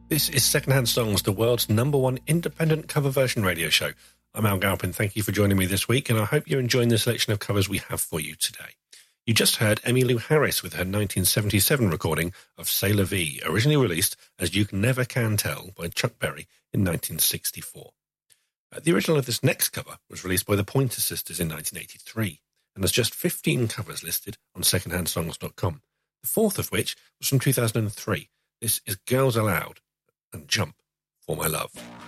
This is Secondhand Songs, the world's #1 independent cover version radio show. I'm Al Galpin. Thank you for joining me this week, and I hope you're enjoying the selection of covers we have for you today. You just heard Emmylou Harris with her 1977 recording of C'est la Vie, originally released as You Never Can Tell by Chuck Berry in 1964. The original of this next cover was released by the Pointer Sisters in 1983, and there's just 15 covers listed on secondhandsongs.com, the fourth of which was from 2003. This is Girls Aloud and Jump for My Love.